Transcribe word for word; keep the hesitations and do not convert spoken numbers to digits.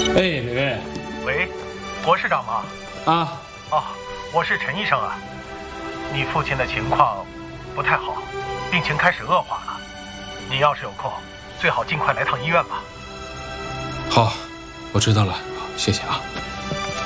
哎，伟伟。 喂，博士长吗？ 啊。 哦，我是陈医生啊。你父亲的情况不太好，病情开始恶化了。你要是有空，最好尽快来趟医院吧。 好，我知道了，谢谢啊。